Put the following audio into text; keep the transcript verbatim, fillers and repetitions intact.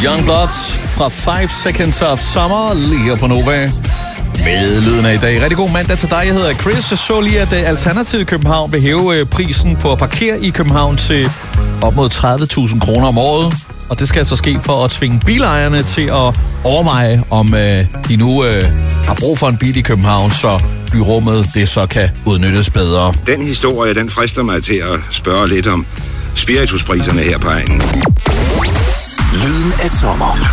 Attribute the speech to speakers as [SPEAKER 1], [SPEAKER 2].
[SPEAKER 1] Youngblood fra five Seconds of Summer lige her på Nova. Med lyden af i dag. Rigtig god mandag til dig. Jeg hedder Chris. Jeg så lige, at Alternativet i København vil hæve prisen på at parkere i København til op mod tredive tusind kroner om året. Og det skal altså ske for at tvinge bilejerne til at overveje, om øh, de nu øh, har brug for en bil i København, så byrummet det så kan udnyttes bedre.
[SPEAKER 2] Den historie, den frister mig til at spørge lidt om spirituspriserne her på egnen.
[SPEAKER 3] Lyden af sommer.